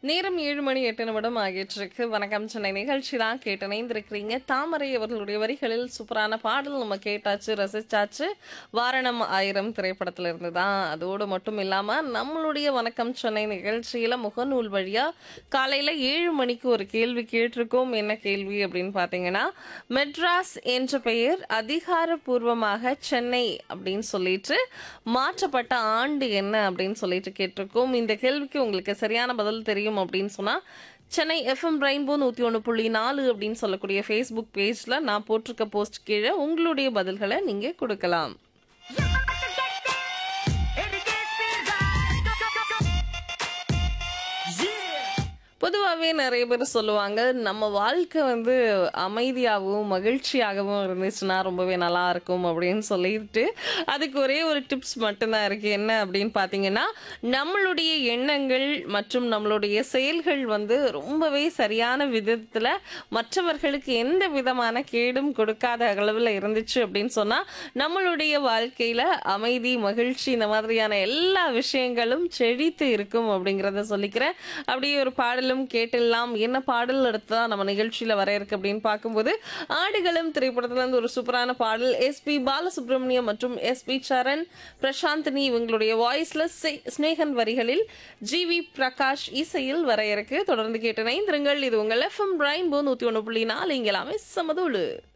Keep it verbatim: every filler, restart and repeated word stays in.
நேரம் ஏழு மணி எட்டு நிமிடம் ஆகிட்டிருக்கு. வணக்கம் சென்னை நிகழ்ச்சி தான் கேட்டு இணைந்திருக்கிறீங்க. தாமரை அவர்களுடைய வரிகளில் சூப்பரான பாடல் நம்ம கேட்டாச்சு, ரசிச்சாச்சு. வாரணம் ஆயிரம் திரைப்படத்துல இருந்து தான். அதோடு மட்டும் இல்லாம நம்மளுடைய வணக்கம் சென்னை நிகழ்ச்சியில முகநூல் வழியா காலையில ஏழு மணிக்கு ஒரு கேள்வி கேட்டிருக்கோம். என்ன கேள்வி அப்படின்னு பார்த்தீங்கன்னா, மெட்ராஸ் என்ற பெயர் அதிகாரப்பூர்வமாக சென்னை அப்படின்னு சொல்லிட்டு மாற்றப்பட்ட ஆண்டு என்ன அப்படின்னு சொல்லிட்டு கேட்டிருக்கோம். இந்த கேள்விக்கு உங்களுக்கு சரியான பதில் தெரியும் அப்படின்னு சொன்னா சென்னை எஃப்எம் ரெயின்போ நூத்தி ஒன்று புள்ளி நாலு அப்படின்னு சொல்லக்கூடிய ஃபேஸ்புக் பேஜ்ல நான் போட்டிருக்க போஸ்ட் கீழே உங்களுடைய பதில்களை நீங்க கொடுக்கலாம். பொதுவாகவே நிறைய பேர் சொல்லுவாங்க, நம்ம வாழ்க்கை வந்து அமைதியாகவும் மகிழ்ச்சியாகவும் இருந்துச்சுன்னா ரொம்பவே நல்லா இருக்கும் அப்படின்னு சொல்லிட்டு, அதுக்கு ஒரே ஒரு டிப்ஸ் மட்டும்தான் இருக்கு. என்ன அப்படின்னு பார்த்தீங்கன்னா, நம்மளுடைய எண்ணங்கள் மற்றும் நம்மளுடைய செயல்கள் வந்து ரொம்பவே சரியான விதத்தில் மற்றவர்களுக்கு எந்த விதமான கேடும் கொடுக்காத அளவில் இருந்துச்சு அப்படின்னு சொன்னால், நம்மளுடைய வாழ்க்கையில் அமைதி, மகிழ்ச்சி இந்த மாதிரியான எல்லா விஷயங்களும் செழித்து இருக்கும் அப்படிங்கிறத சொல்லிக்கிறேன். அப்படியே ஒரு பாடல் கேட்டெல்லாம் என்ன பாடல் அடுத்ததா நம்ம நிகழ்ச்சியில வர இருக்கு அப்படின்னு பார்க்கும்போது, ஆடுகளம் திரைப்படத்துல இருந்து ஒரு சூப்பரான பாடல் எஸ்பி பாலசுப்ரமணியம் மற்றும் எஸ்பி சரண், பிரசாந்தினி இவங்களுடைய வாய்ஸ்ல ஸ்னேகன் வரிகளில் ஜி வி பிரகாஷ் இசையில் வர இருக்கு. தொடர்ந்து கேட்டு இணைந்திருங்கள். இது உங்கள் எஃப்எம் ரெயின்போ நூத்தி ஒன்று புள்ளி நாலு. இங்க எல்லாமே சமதூளு.